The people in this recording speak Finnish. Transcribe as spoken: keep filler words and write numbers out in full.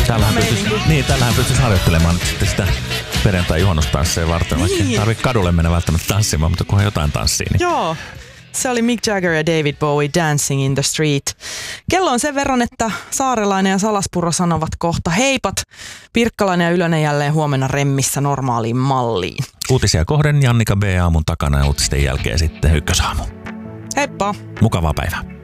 Täällähän pystyisi, niin, täällähän pystyisi harjoittelemaan nyt sitten sitä perjantai-juhannustansseja varten. Niin. Vaikka ei tarvitse kadulle mennä välttämättä tanssimaan, mutta kunhan jotain tanssii. Niin. Joo. Se oli Mick Jagger ja David Bowie Dancing in the Street. Kello on sen verran, että Saarelainen ja Salaspuro sanovat kohta heipat. Pirkkalainen ja Ylönen jälleen huomenna remmissä normaaliin malliin. Uutisia kohden Jannika B. aamun takana ja uutisten jälkeen sitten Ykkösaamu. Heippa! Mukavaa päivää.